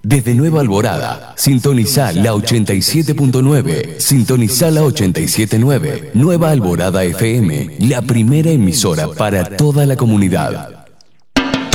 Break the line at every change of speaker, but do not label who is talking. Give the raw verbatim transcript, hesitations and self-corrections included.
Desde Nueva Alborada, sintoniza la ochenta y siete punto nueve, sintoniza la ochenta y siete punto nueve, Nueva Alborada F M, la primera emisora para toda la comunidad.